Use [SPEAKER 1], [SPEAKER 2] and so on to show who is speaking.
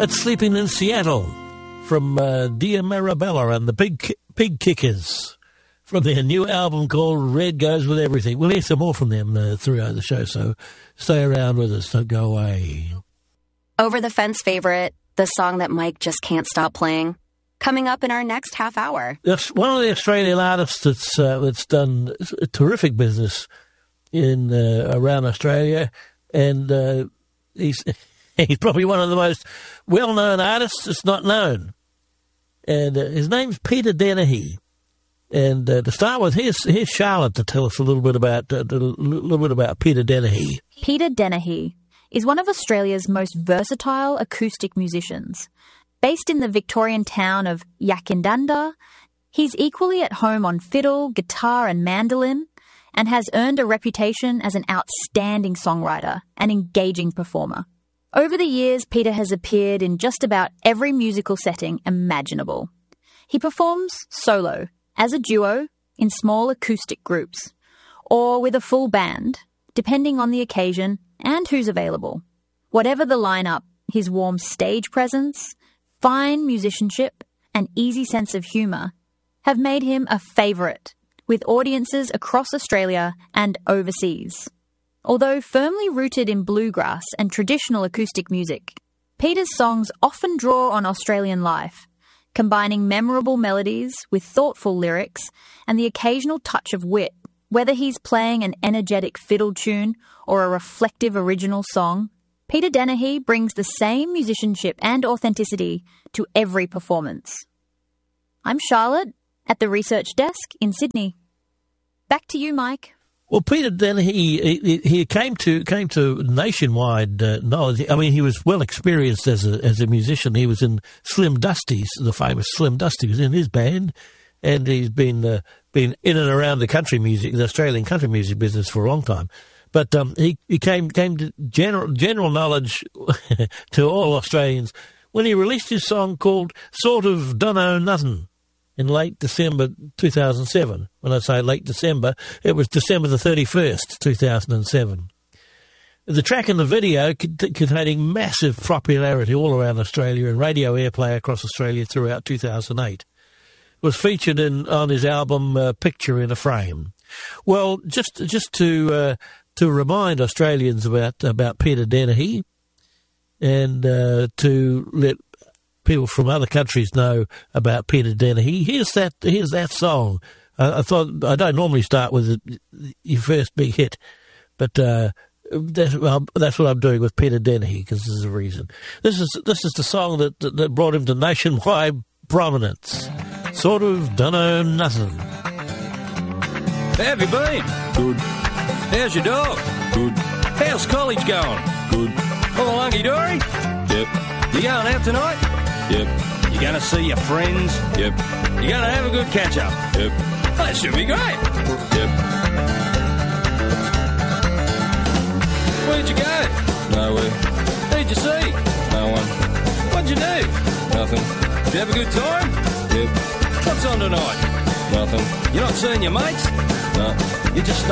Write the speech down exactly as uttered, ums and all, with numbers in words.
[SPEAKER 1] That's Sleeping in Seattle from uh, Dear Marabella and the Big Ki- Pig Kickers from their new album called Red Goes With Everything. We'll hear some more from them uh, throughout the show, so stay around with us. Don't go away.
[SPEAKER 2] Over the Fence favorite, the song that Mike just can't stop playing. Coming up in our next half hour.
[SPEAKER 1] That's one of the Australian artists that's uh, that's done a terrific business in uh, around Australia, and uh, he's he's probably one of the most well-known artists that's not known. And uh, his name's Peter Dennehy. And uh, to start with, here's here's Charlotte to tell us a little bit about uh, a little bit about Peter Dennehy.
[SPEAKER 3] Peter Dennehy is one of Australia's most versatile acoustic musicians. Based in the Victorian town of Yackandandah, he's equally at home on fiddle, guitar and mandolin, and has earned a reputation as an outstanding songwriter and engaging performer. Over the years, Peter has appeared in just about every musical setting imaginable. He performs solo, as a duo, in small acoustic groups, or with a full band, depending on the occasion and who's available. Whatever the lineup, his warm stage presence, fine musicianship and easy sense of humour have made him a favourite with audiences across Australia and overseas. Although firmly rooted in bluegrass and traditional acoustic music, Peter's songs often draw on Australian life, combining memorable melodies with thoughtful lyrics and the occasional touch of wit. Whether he's playing an energetic fiddle tune or a reflective original song, Peter Dennehy brings the same musicianship and authenticity to every performance. I'm Charlotte at the Research Desk in Sydney. Back to you, Mike.
[SPEAKER 1] Well, Peter Dennehy, he, he came to came to nationwide uh, knowledge. I mean, he was well experienced as a as a musician. He was in Slim Dusty's, the famous Slim Dusty was in his band, and he's been uh, been in and around the country music, the Australian country music business for a long time. But um, he, he came came to general general knowledge to all Australians when he released his song called "Sort of Dunno Nothing" in late December two thousand seven. When I say late December, it was December the thirty-first, two thousand seven. The track and the video, containing massive popularity all around Australia and radio airplay across Australia throughout two thousand eight, was featured in on his album uh, Picture in a Frame. Well, just just to uh, to remind Australians about about Peter Dennehy, and uh, to let people from other countries know about Peter Dennehy, here's that here's that song. Uh, I thought I don't normally start with your first big hit, but uh, that's, well, that's what I'm doing with Peter Dennehy because there's a reason. This is this is the song that that brought him to nationwide prominence. Sort of dunno nothing.
[SPEAKER 4] How have you been? Good. How's your dog? Good. How's college going? Good. All hunky-dory? Yep. You going out tonight? Yep. You going to see your friends? Yep. You going to have a good catch-up? Yep. Well, that should be great. Yep. Where'd you go? Nowhere. Who'd you see? No one. What'd you do? Nothing. Did you have a good time? Yep. What's on tonight? Nothing. You're not seeing your mates? No. You just